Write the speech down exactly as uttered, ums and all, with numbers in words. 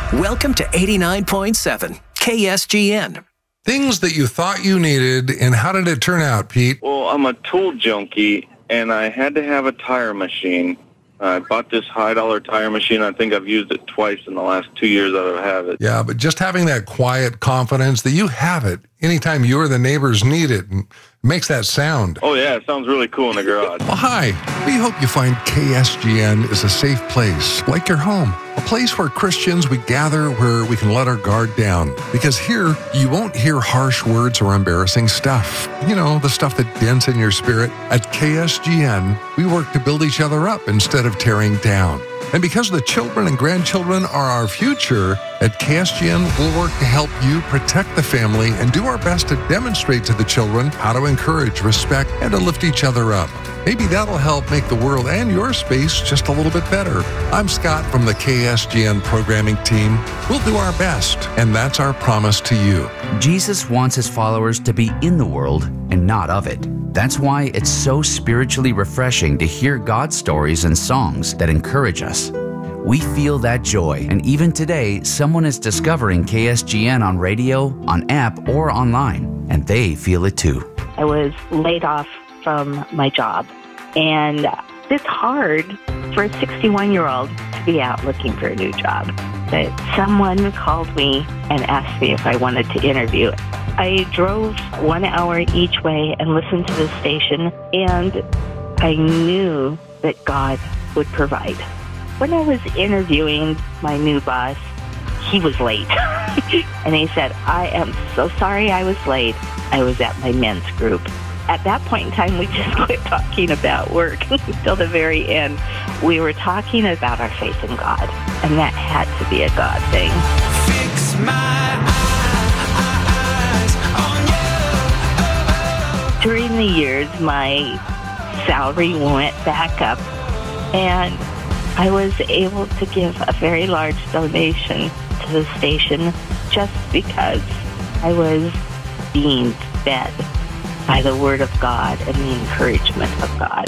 Welcome to eighty-nine point seven K S G N. Things that you thought you needed, and how did it turn out, Pete? Well, I'm a tool junkie, and I had to have a tire machine. I bought this high-dollar tire machine. I think I've used it twice in the last two years that I've had it. Yeah, but just having that quiet confidence that you have it anytime you or the neighbors need it and makes that sound. Oh, yeah, it sounds really cool in the garage. Well, hi. We hope you find K S G N is a safe place, like your home. A place where Christians, we gather where we can let our guard down. Because here, you won't hear harsh words or embarrassing stuff. You know, the stuff that dents in your spirit. At K S G N, we work to build each other up instead of tearing down. And because the children and grandchildren are our future, at K S G N, we'll work to help you protect the family and do our best to demonstrate to the children how to encourage, respect, and to lift each other up. Maybe that'll help make the world and your space just a little bit better. I'm Scott from the K S G N programming team. We'll do our best, and that's our promise to you. Jesus wants his followers to be in the world and not of it. That's why it's so spiritually refreshing to hear God's stories and songs that encourage us. We feel that joy, and even today, someone is discovering K S G N on radio, on app, or online, and they feel it too. I was laid off from my job, and it's hard for a sixty-one-year-old to be out looking for a new job. But someone called me and asked me if I wanted to interview. I drove one hour each way and listened to the station, and I knew that God would provide. When I was interviewing my new boss, he was late. And he said, I am so sorry I was late. I was at my men's group. At that point in time, we just quit talking about work until the very end. We were talking about our faith in God, and that had to be a God thing. Fix my eyes on you. During the years, my salary went back up, and I was able to give a very large donation to the station just because I was being fed by the Word of God and the encouragement of God.